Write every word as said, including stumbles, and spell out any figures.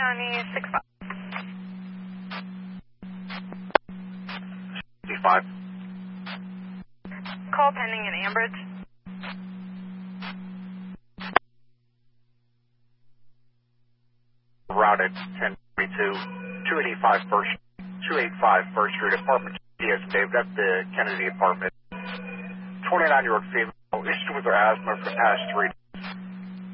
County six five. five. Call pending in Ambridge. Routed ten forty-two, two eighty-five First, two eighty-five First Street, apartment Yes, Dave, that's the Kennedy apartment. twenty-nine-year-old female, issued with her asthma for the past three days.